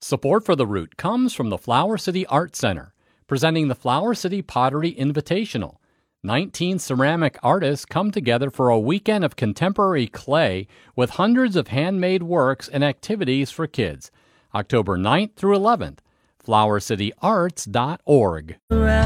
Support for the route comes from the Flower City Art Center, presenting the Flower City Pottery Invitational. 19 ceramic artists come together for a weekend of contemporary clay with hundreds of handmade works and activities for kids. October 9th through 11th, flowercityarts.org.